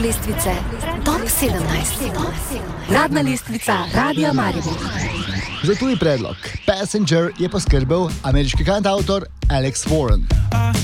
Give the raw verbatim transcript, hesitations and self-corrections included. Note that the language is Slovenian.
lestvice Top sedemnajst. Uradna lestvica Radia Maribor. Za tuji predlog Passenger je poskrbel ameriški kantavtor Alex Warren.